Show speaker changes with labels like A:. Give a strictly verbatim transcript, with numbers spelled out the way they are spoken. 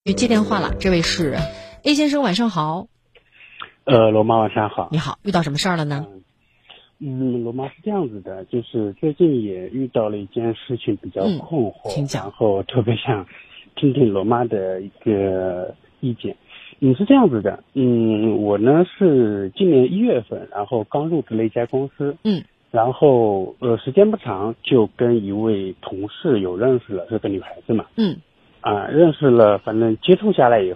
A: 接电话了，这位是 A 先生，晚上好。
B: 呃，罗妈晚上好。
A: 你好，遇到什么事儿了呢？
B: 嗯，罗妈是这样子的，就是最近也遇到了一件事情比较困惑，
A: 嗯、请讲。
B: 然后特别想听听罗妈的一个意见。嗯，是这样子的，嗯，我呢是今年一月份，然后刚入职了一家公司，
A: 嗯，
B: 然后呃时间不长就跟一位同事有认识了，是个女孩子嘛，
A: 嗯。
B: 啊、呃，认识了，反正接触下来以后。